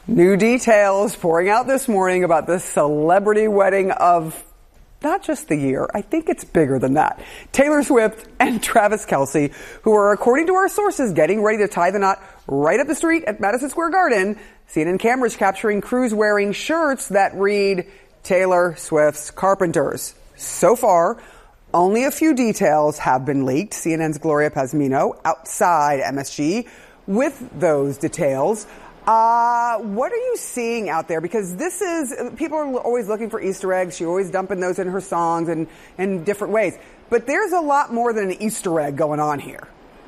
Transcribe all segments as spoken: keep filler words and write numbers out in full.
New details pouring out this morning about the celebrity wedding of not just the year. I think it's bigger than that. Taylor Swift and Travis Kelce, who are, according to our sources, getting ready to tie the knot right up the street at Madison Square Garden. C N N cameras capturing crews wearing shirts that read Taylor Swift's Carpenters. So far, only a few details have been leaked. C N N's Gloria Pazmino outside M S G with those details. Uh, what are you seeing out there? Because this is, people are always looking for Easter eggs. She's always dumping those in her songs and in different ways. But there's a lot more than an Easter egg going on here.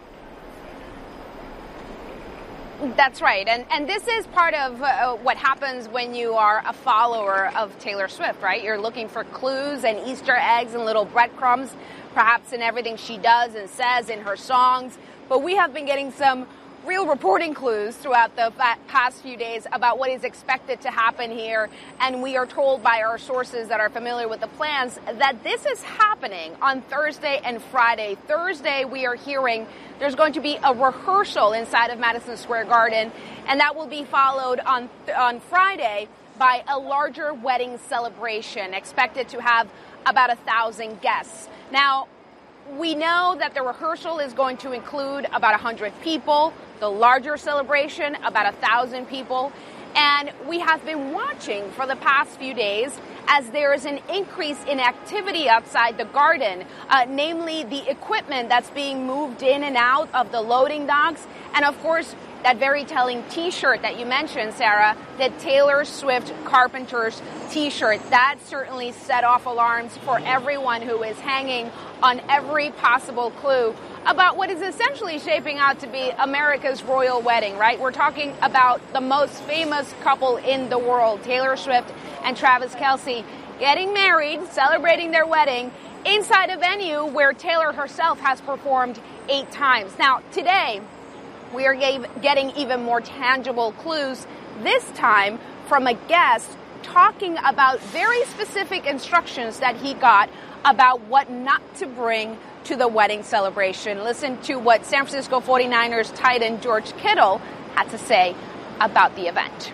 That's right. And and this is part of uh, what happens when you are a follower of Taylor Swift, right? You're looking for clues and Easter eggs and little breadcrumbs, perhaps in everything she does and says in her songs. But we have been getting some real reporting clues throughout the past few days about what is expected to happen here. And we are told by our sources that are familiar with the plans that this is happening on Thursday and Friday. Thursday, we are hearing there's going to be a rehearsal inside of Madison Square Garden, and that will be followed on on Friday by a larger wedding celebration expected to have about a thousand guests. Now, we know that the rehearsal is going to include about one hundred people, the larger celebration, about one thousand people. And we have been watching for the past few days as there is an increase in activity outside the garden, uh, namely the equipment that's being moved in and out of the loading docks. And of course, that very telling T-shirt that you mentioned, Sarah, the Taylor Swift Carpenters T-shirt, that certainly set off alarms for everyone who is hanging on every possible clue about what is essentially shaping out to be America's royal wedding, right? We're talking about the most famous couple in the world, Taylor Swift and Travis Kelce, getting married, celebrating their wedding inside a venue where Taylor herself has performed eight times. Now, today, we are getting even more tangible clues, this time from a guest talking about very specific instructions that he got about what not to bring to the wedding celebration. Listen to what San Francisco forty-niners tight end George Kittle had to say about the event.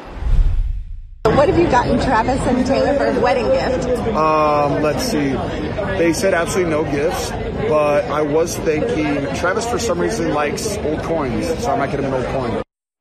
What have you gotten Travis and Taylor for a wedding gift? Um, let's see. They said absolutely no gifts, but I was thinking Travis for some reason likes old coins, so I might get him an old coin.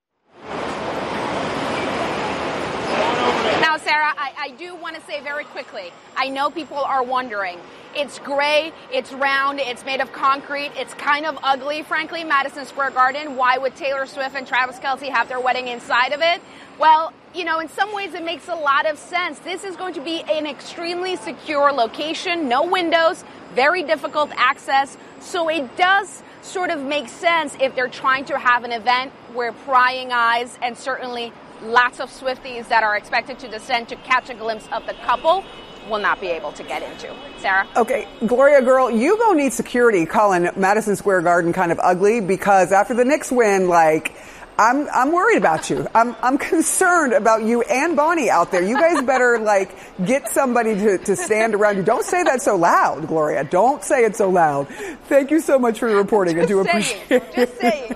Now, Sarah, I, I do want to say very quickly, I know people are wondering. It's gray, it's round, it's made of concrete, it's kind of ugly, frankly, Madison Square Garden. Why would Taylor Swift and Travis Kelce have their wedding inside of it? Well, you know, in some ways it makes a lot of sense. This is going to be an extremely secure location, no windows, very difficult access. So it does sort of make sense if they're trying to have an event where prying eyes and certainly lots of Swifties that are expected to descend to catch a glimpse of the couple will not be able to get into. Sarah? Okay, Gloria girl, you gonna need security calling Madison Square Garden kind of ugly, because after the Knicks win, like, I'm I'm worried about you. I'm I'm concerned about you and Bonnie out there. You guys better like get somebody to, to stand around you. Don't say that so loud, Gloria. Don't say it so loud. Thank you so much for your reporting. Just I do saying, appreciate it. Just saying.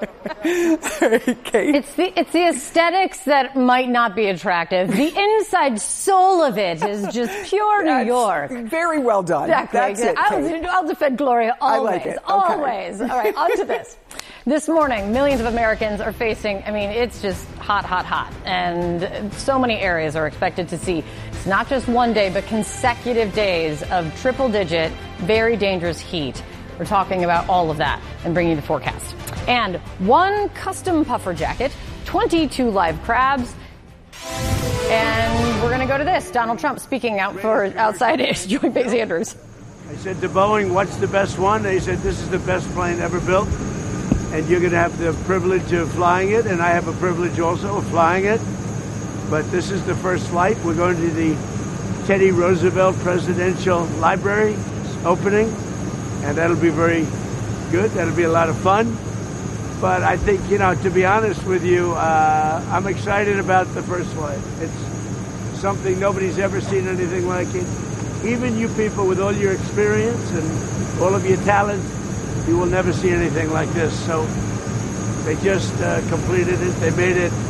All right, Kate. It's the it's the aesthetics that might not be attractive. The inside soul of it is just pure New That's York. Very well done. Exactly. That's it, Kate. I'll, I'll defend Gloria always. I like it. Okay. Always. All right, on to this. This morning, millions of Americans are facing, I mean, it's just hot, hot, hot. And so many areas are expected to see, it's not just one day, but consecutive days of triple digit, very dangerous heat. We're talking about all of that and bringing you the forecast. And one custom puffer jacket, twenty-two live crabs. And we're going to go to this. Donald Trump speaking out for outside is Joy Bays Andrews. I said to Boeing, what's the best one? They said, this is the best plane ever built. And you're going to have the privilege of flying it, and I have a privilege also of flying it. But this is the first flight. We're going to the Teddy Roosevelt Presidential Library opening, and that'll be very good. That'll be a lot of fun. But I think, you know, to be honest with you, uh, I'm excited about the first flight. It's something nobody's ever seen anything like it. Even you people with all your experience and all of your talent, you will never see anything like this. So they just uh, completed it. They made it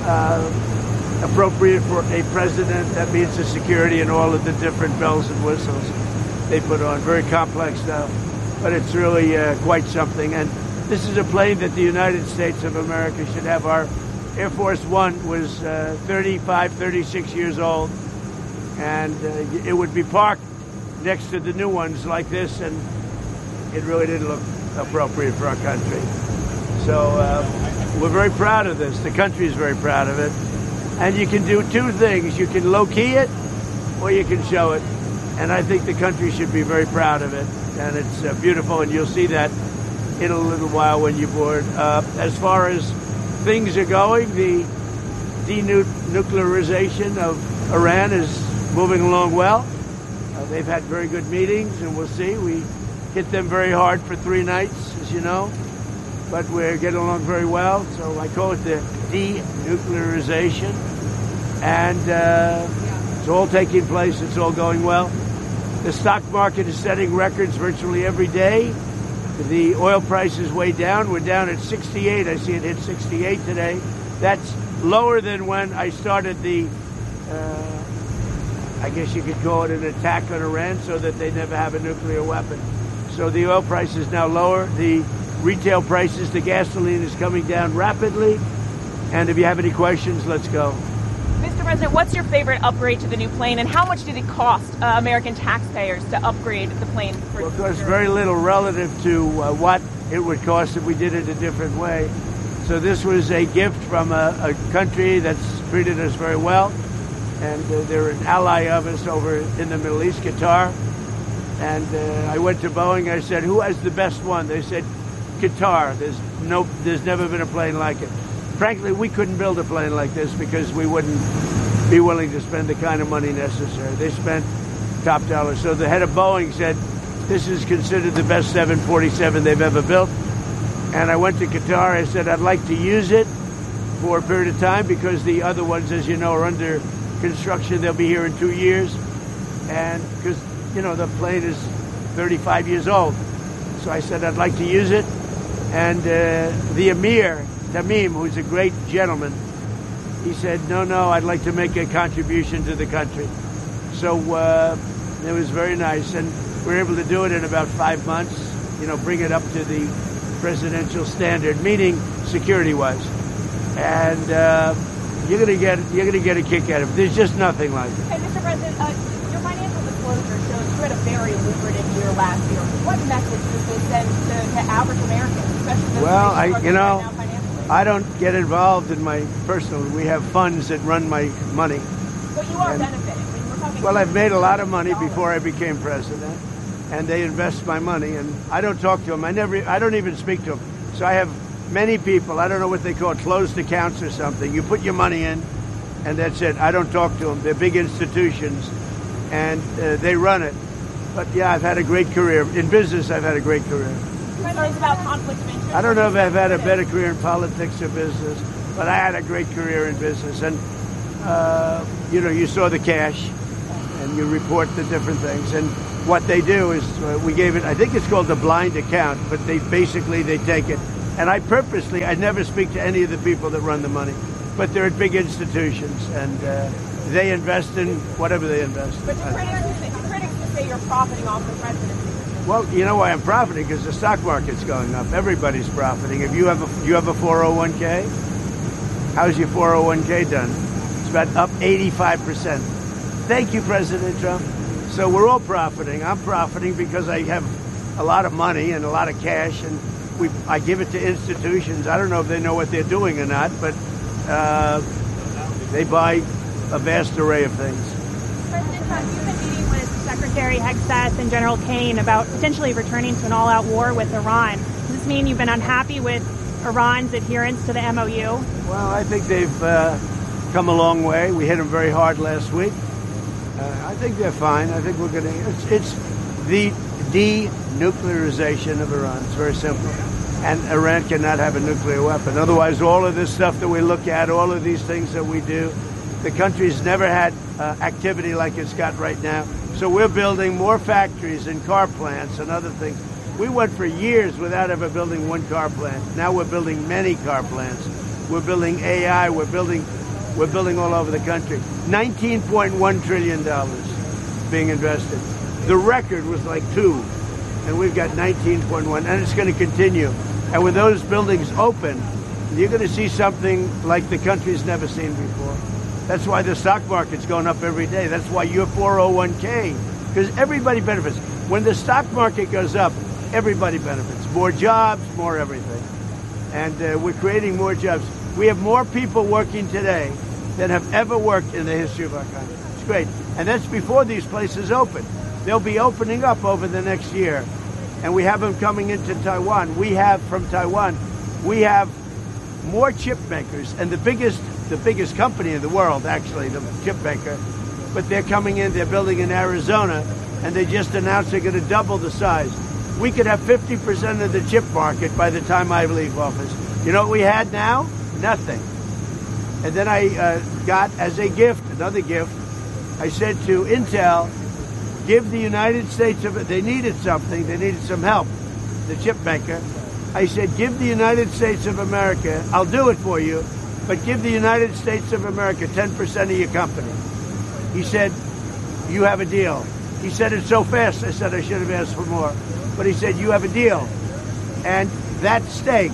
uh, appropriate for a president. That means the security and all of the different bells and whistles they put on. Very complex stuff, but it's really uh, quite something. And this is a plane that the United States of America should have. Our Air Force One was uh, thirty-five, thirty-six years old, and uh, it would be parked next to the new ones like this, and it really didn't look appropriate for our country. So uh, we're very proud of this. The country is very proud of it. And you can do two things. You can low-key it, or you can show it. And I think the country should be very proud of it. And it's uh, beautiful, and you'll see that in a little while when you board. Uh, as far as things are going, the denuclearization of Iran is moving along well. Uh, they've had very good meetings, and we'll see. We hit them very hard for three nights, as you know. But we're getting along very well. So I call it the denuclearization. And uh, it's all taking place. It's all going well. The stock market is setting records virtually every day. The oil price is way down. We're down at sixty-eight. I see it hit sixty-eight today. That's lower than when I started the, uh, I guess you could call it an attack on Iran so that they never have a nuclear weapon. So the oil price is now lower. The retail prices, the gasoline is coming down rapidly. And if you have any questions, let's go. Mister President, what's your favorite upgrade to the new plane, and how much did it cost uh, American taxpayers to upgrade the plane? For well, of course, very little relative to uh, what it would cost if we did it a different way. So this was a gift from a, a country that's treated us very well, and uh, they're an ally of us over in the Middle East, Qatar. And uh, I went to Boeing. I said, "Who has the best one?" They said, "Qatar." There's no, there's never been a plane like it. Frankly, we couldn't build a plane like this because we wouldn't be willing to spend the kind of money necessary. They spent top dollar. So the head of Boeing said, this is considered the best seven forty-seven they've ever built. And I went to Qatar. I said, I'd like to use it for a period of time because the other ones, as you know, are under construction. They'll be here in two years. And because, you know, the plane is thirty-five years old. So I said, I'd like to use it. And uh, the Emir, Tamim, who's a great gentleman, he said, no, no, I'd like to make a contribution to the country. So uh, it was very nice. And we were able to do it in about five months, you know, bring it up to the presidential standard, meaning security-wise. And uh, you're going to get you're going to get a kick out of it. There's just nothing like it. Hey, Mister President, uh, your financial disclosure shows you had a very lucrative year last year. What message does this send to, to average Americans, especially those well, who I, you know, right now financially? I don't get involved in my personal. We have funds that run my money. But you are and, benefiting. I mean, we're talking well, I've made a lot of money dollars. before I became president, and they invest my money, and I don't talk to them. I never, I don't even speak to them. So I have many people. I don't know what they call it, closed accounts or something. You put your money in, and that's it. I don't talk to them. They're big institutions, and uh, they run it. But yeah, I've had a great career in business. I've had a great career. Concerns about conflict of interest? I don't know if I've had a better career in politics or business, but I had a great career in business. And, uh, you know, you saw the cash, and you report the different things. And what they do is uh, we gave it, I think it's called the blind account, but they basically, they take it. And I purposely, I never speak to any of the people that run the money, but they're at big institutions, and uh, they invest in whatever they invest in. But your critics, your critics say you're profiting off the presidency. Well, you know why I'm profiting? Because the stock market's going up. Everybody's profiting. If you have a, you have a four oh one k, how's your four oh one k done? It's about up eighty-five percent. Thank you, President Trump. So we're all profiting. I'm profiting because I have a lot of money and a lot of cash, and we I give it to institutions. I don't know if they know what they're doing or not, but uh, they buy a vast array of things. President Trump, you've been meeting with Secretary Hegseth and General Kane about potentially returning to an all-out war with Iran. Does this mean you've been unhappy with Iran's adherence to the M O U? Well, I think they've uh, come a long way. We hit them very hard last week. Uh, I think they're fine. I think we're going to... It's, it's the denuclearization of Iran. It's very simple. And Iran cannot have a nuclear weapon. Otherwise, all of this stuff that we look at, all of these things that we do, the country's never had uh, activity like it's got right now. So we're building more factories and car plants and other things. We went for years without ever building one car plant. Now we're building many car plants. We're building A I. We're building We're building all over the country. nineteen point one trillion dollars being invested. The record was like two, and we've got nineteen point one, and it's going to continue. And when those buildings open, you're going to see something like the country's never seen before. That's why the stock market's going up every day. That's why your four oh one k, because everybody benefits. When the stock market goes up, everybody benefits. More jobs, more everything. And uh, we're creating more jobs. We have more people working today than have ever worked in the history of our country. It's great. And that's before these places open. They'll be opening up over the next year. And we have them coming into Taiwan. We have from Taiwan, we have more chip makers. And the biggest, the biggest company in the world, actually, the chip maker, but they're coming in, they're building in Arizona, and they just announced they're going to double the size. We could have fifty percent of the chip market by the time I leave office. You know what we had now? Nothing. And then I uh, got, as a gift, another gift, I said to Intel, give the United States of it, they needed something, they needed some help, the chip maker. I said, give the United States of America, I'll do it for you, but give the United States of America ten percent of your company. He said, you have a deal. He said it so fast, I said I should have asked for more. But he said, you have a deal. And that stake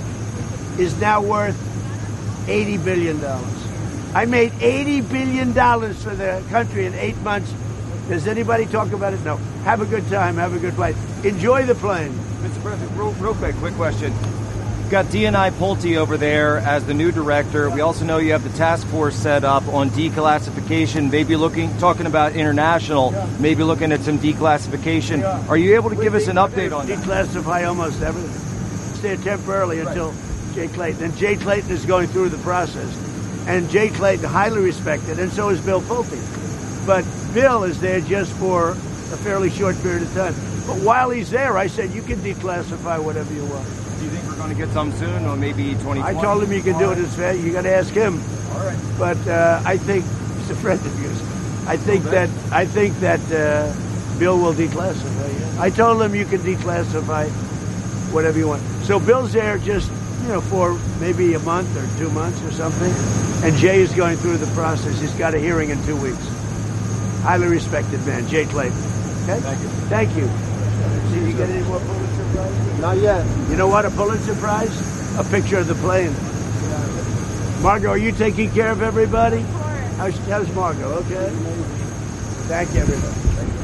is now worth eighty billion dollars. I made eighty billion dollars for the country in eight months. Does anybody talk about it? No. Have a good time. Have a good flight. Enjoy the plane. Mister President, real, real quick, quick question. You've got D N I Pulte over there as the new director. We also know you have the task force set up on declassification, maybe looking, talking about international, yeah. maybe looking at some declassification. Yeah. Are you able to we give us an update on that? Declassify almost everything. Stay temporarily right. until Jay Clayton. And Jay Clayton is going through the process. And Jay Clayton, highly respected, and so is Bill Pulte. But Bill is there just for a fairly short period of time. But while he's there, I said, you can declassify whatever you want. Do you think we're going to get some soon, or maybe twenty twenty? I told him you can All do right. it as fast. You got to ask him. All right. But uh, I think he's a friend of yours. I think okay. that I think that uh, Bill will declassify. Yeah. I told him you can declassify whatever you want. So Bill's there just you know for maybe a month or two months or something, and Jay is going through the process. He's got a hearing in two weeks. Highly respected man, Jay Clayton. Okay. Thank you. Thank you. Did you get any more Pulitzer Prizes? Not yet. You know what? A Pulitzer Prize? A picture of the plane. Margot, are you taking care of everybody? Of course. How's, how's Margot? Okay. Thank you, everybody.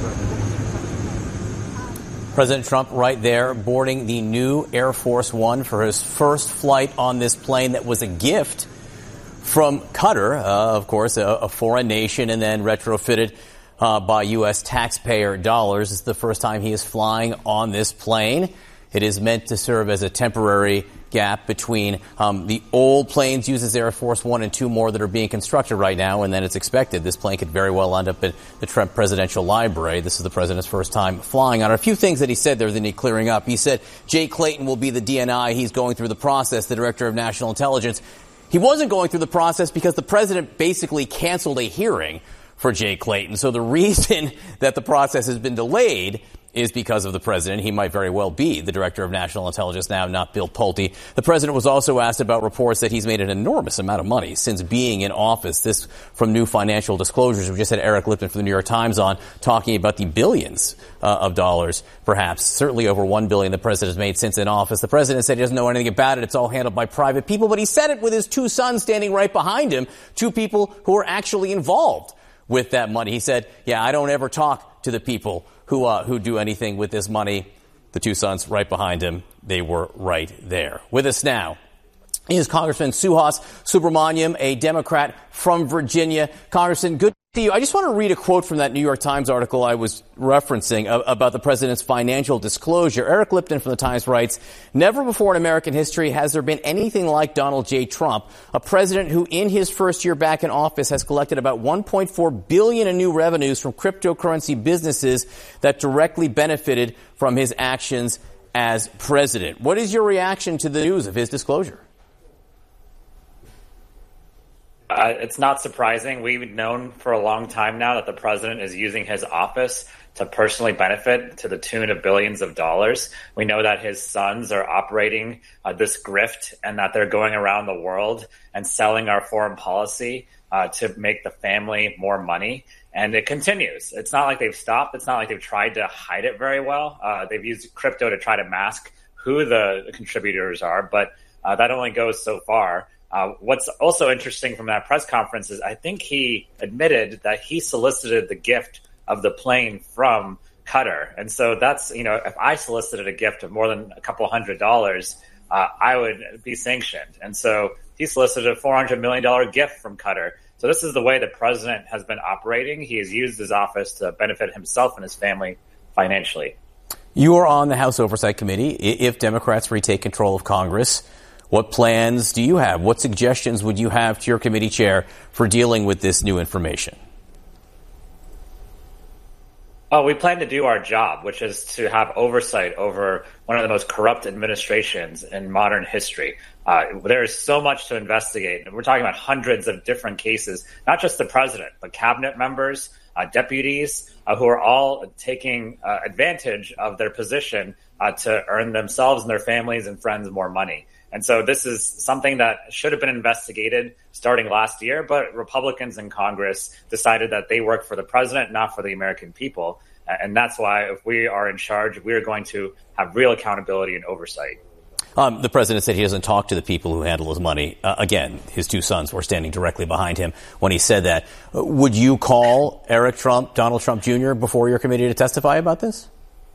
President Trump right there boarding the new Air Force One for his first flight on this plane that was a gift from Qatar, uh, of course, a, a foreign nation, and then retrofitted Uh, by U S taxpayer dollars. It's the first time he is flying on this plane. It is meant to serve as a temporary gap between um, the old planes used as Air Force One and two more that are being constructed right now, and then it's expected this plane could very well end up at the Trump Presidential Library. This is the president's first time flying on it. A few things that he said there that need clearing up. He said Jay Clayton will be the D N I. He's going through the process, the Director of National Intelligence. He wasn't going through the process because the president basically canceled a hearing for Jay Clayton. So the reason that the process has been delayed is because of the president. He might very well be the Director of National Intelligence now, not Bill Pulte. The president was also asked about reports that he's made an enormous amount of money since being in office. This from new financial disclosures. We just had Eric Lipton from the New York Times on talking about the billions uh, of dollars, perhaps, certainly over one billion dollars the president has made since in office. The president said he doesn't know anything about it. It's all handled by private people. But he said it with his two sons standing right behind him, two people who are actually involved with that money. He said, yeah, I don't ever talk to the people who uh, who do anything with this money. The two sons right behind him, they were right there. With us now is Congressman Suhas Subramaniam, a Democrat from Virginia. Congressman, good to see you. I just want to read a quote from that New York Times article I was referencing uh, about the president's financial disclosure. Eric Lipton from the Times writes, never before in American history has there been anything like Donald J. Trump, a president who in his first year back in office has collected about one point four billion dollars in new revenues from cryptocurrency businesses that directly benefited from his actions as president. What is your reaction to the news of his disclosure? Uh, it's not surprising. We've known for a long time now that the president is using his office to personally benefit to the tune of billions of dollars. We know that his sons are operating uh, this grift and that they're going around the world and selling our foreign policy uh, to make the family more money. And it continues. It's not like they've stopped. It's not like they've tried to hide it very well. Uh, they've used crypto to try to mask who the contributors are, but uh, that only goes so far. Uh, what's also interesting from that press conference is I think he admitted that he solicited the gift of the plane from Qatar. And so that's, you know, if I solicited a gift of more than a couple hundred dollars, uh, I would be sanctioned. And so he solicited a four hundred million dollars gift from Qatar. So this is the way the president has been operating. He has used his office to benefit himself and his family financially. You are on the House Oversight Committee. If Democrats retake control of Congress, what plans do you have? What suggestions would you have to your committee chair for dealing with this new information? Oh, we plan to do our job, which is to have oversight over one of the most corrupt administrations in modern history. Uh, there is so much to investigate. We're talking about hundreds of different cases, not just the president, but cabinet members, uh, deputies, uh, who are all taking uh, advantage of their position uh, to earn themselves and their families and friends more money. And so this is something that should have been investigated starting last year, but Republicans in Congress decided that they work for the president, not for the American people. And that's why if we are in charge, we are going to have real accountability and oversight. Um, the president said he doesn't talk to the people who handle his money. Uh, again, his two sons were standing directly behind him when he said that. Uh, would you call Eric Trump, Donald Trump Junior, before your committee to testify about this?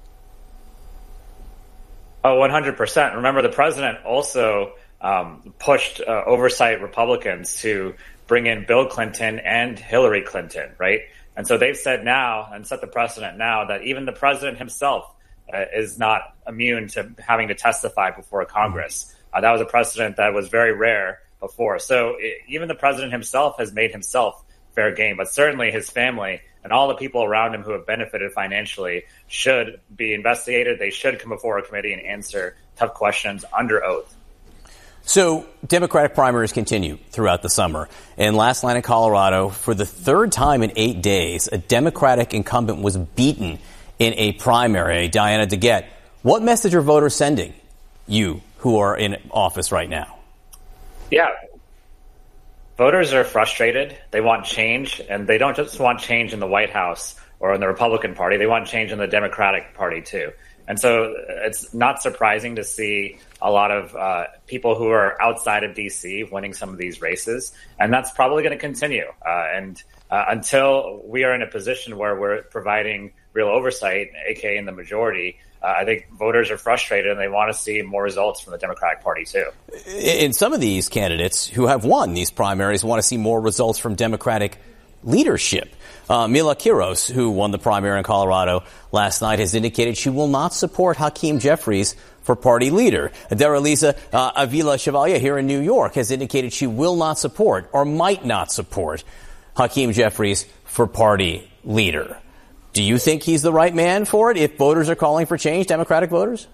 Oh, one hundred percent. Remember, the president also um, pushed uh, oversight Republicans to bring in Bill Clinton and Hillary Clinton, right? And so they've said now and set the precedent now that even the president himself uh, is not immune to having to testify before Congress. Uh, that was a precedent that was very rare before. So it, even the president himself has made himself fair game, but certainly his family and all the people around him who have benefited financially should be investigated. They should come before a committee and answer tough questions under oath. So Democratic primaries continue throughout the summer. And last night in Colorado, for the third time in eight days, a Democratic incumbent was beaten in a primary, Diana DeGette. What message are voters sending you who are in office right now? Yeah. Voters are frustrated. They want change, and they don't just want change in the White House or in the Republican Party. They want change in the Democratic Party, too. And so it's not surprising to see a lot of uh, people who are outside of D C winning some of these races. And that's probably going to continue. Uh, and uh, until we are in a position where we're providing real oversight, a k a in the majority, Uh, I think voters are frustrated and they want to see more results from the Democratic Party, too. And some of these candidates who have won these primaries want to see more results from Democratic leadership. Uh, Mila Quiros, who won the primary in Colorado last night, has indicated she will not support Hakeem Jeffries for party leader. Daralisa uh, Avila Chevalier here in New York has indicated she will not support or might not support Hakeem Jeffries for party leader. Do you think he's the right man for it if voters are calling for change, Democratic voters?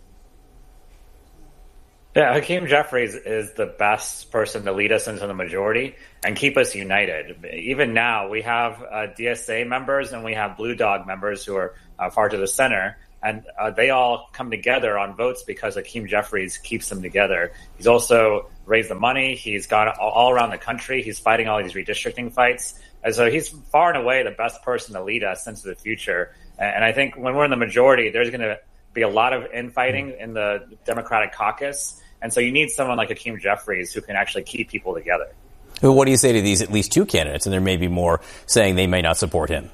Yeah, Hakeem Jeffries is the best person to lead us into the majority and keep us united. Even now, we have uh, D S A members and we have Blue Dog members who are uh, far to the center, and uh, they all come together on votes because Hakeem Jeffries keeps them together. He's also raised the money. He's gone all around the country. He's fighting all these redistricting fights. And so he's far and away the best person to lead us into the future. And I think when we're in the majority, there's going to be a lot of infighting in the Democratic caucus. And so you need someone like Hakeem Jeffries who can actually keep people together. What do you say to these at least two candidates? And there may be more saying they may not support him.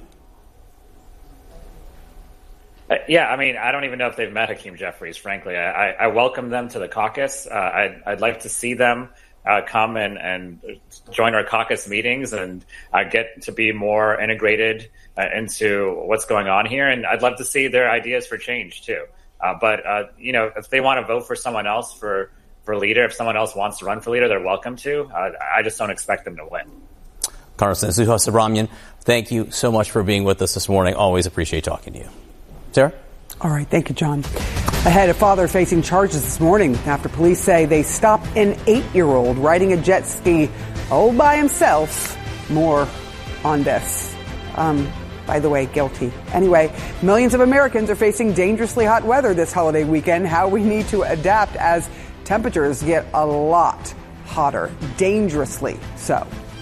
Uh, yeah, I mean, I don't even know if they've met Hakeem Jeffries, frankly. I, I, I welcome them to the caucus. Uh, I'd, I'd like to see them uh, come and, and join our caucus meetings and uh, get to be more integrated uh, into what's going on here. And I'd love to see their ideas for change, too. Uh, but, uh, you know, if they want to vote for someone else for, for leader, if someone else wants to run for leader, they're welcome to. Uh, I just don't expect them to win. Congressman Suhasubramanian, thank you so much for being with us this morning. Always appreciate talking to you. Sarah? All right. Thank you, John. Ahead, a father facing charges this morning after police say they stopped an eight-year-old riding a jet ski all by himself. More on this. Um, by the way, guilty. Anyway, millions of Americans are facing dangerously hot weather this holiday weekend. How we need to adapt as temperatures get a lot hotter, dangerously so.